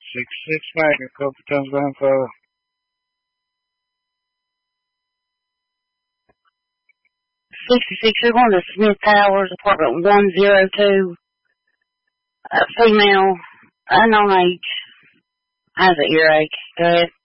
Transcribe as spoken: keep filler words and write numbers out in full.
Six six back a couple times down for sixty-six, you're going to Smith Towers, apartment one oh two. A female, unknown age, has an earache. Go ahead.